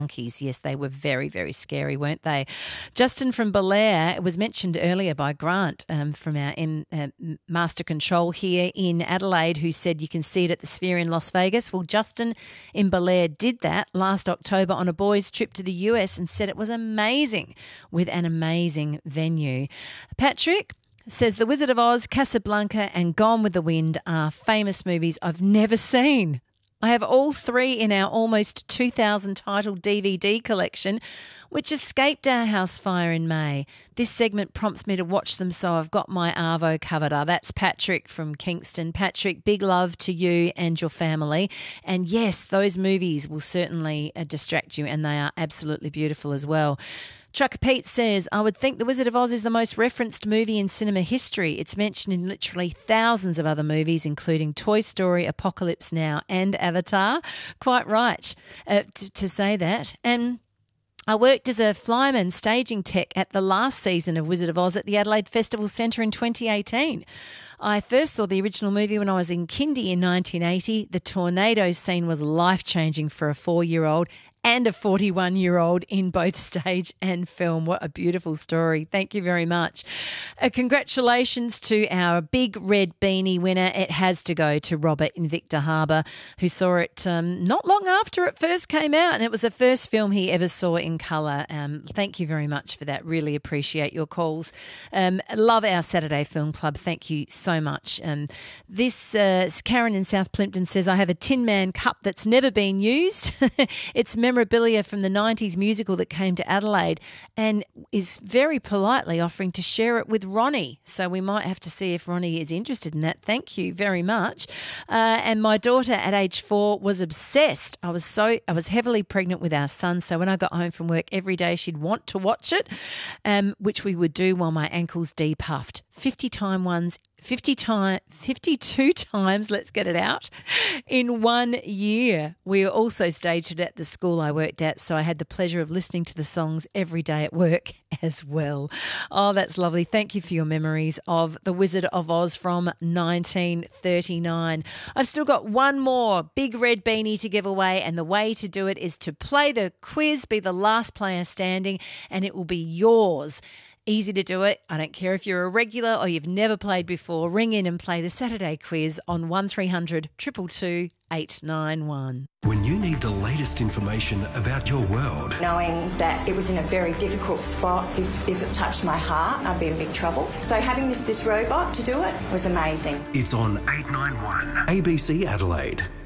monkeys. Yes, they were very, very scary, weren't they? Justin from Belair, it was mentioned earlier by Grant from our Master Control here in Adelaide, who said you can see it at the Sphere in Las Vegas. Well, Justin in Belair did that last October on a boys' trip to the US and said it was amazing, with an amazing venue. Patrick says The Wizard of Oz, Casablanca and Gone with the Wind are famous movies I've never seen. I have all three in our almost 2,000 title DVD collection, which escaped our house fire in May. This segment prompts me to watch them, so I've got my Arvo covered. That's Patrick from Kingston. Patrick, big love to you and your family. And yes, those movies will certainly distract you, and they are absolutely beautiful as well. Trucker Pete says, I would think The Wizard of Oz is the most referenced movie in cinema history. It's mentioned in literally thousands of other movies, including Toy Story, Apocalypse Now and Avatar. Quite right to say that. And I worked as a flyman staging tech at the last season of Wizard of Oz at the Adelaide Festival Centre in 2018. I first saw the original movie when I was in kindy in 1980. The tornado scene was life-changing for a 4-year-old and a 41-year-old in both stage and film. What a beautiful story. Thank you very much. Congratulations to our big red beanie winner. It has to go to Robert in Victor Harbour, who saw it not long after it first came out, and it was the first film he ever saw in colour. Thank you very much for that. Really appreciate your calls. Love our Saturday Film Club. Thank you so much. This Karen in South Plympton says, I have a Tin Man cup that's never been used. It's memorabilia from the 90s musical that came to Adelaide, and is very politely offering to share it with Ronnie. So we might have to see if Ronnie is interested in that. Thank you very much. And my daughter at age 4 was obsessed. I was heavily pregnant with our son, so when I got home from work every day, she'd want to watch it, which we would do while my ankles depuffed. 52 times, let's get it out, in 1 year. We were also staged at the school I worked at, so I had the pleasure of listening to the songs every day at work as well. Oh, that's lovely. Thank you for your memories of The Wizard of Oz from 1939. I've still got one more big red beanie to give away, and the way to do it is to play the quiz, be the last player standing, and it will be yours. Easy to do it. I don't care if you're a regular or you've never played before. Ring in and play the Saturday quiz on 1300 222 891. When you need the latest information about your world. Knowing that it was in a very difficult spot, if it touched my heart, I'd be in big trouble. So having this robot to do it was amazing. It's on 891 ABC Adelaide.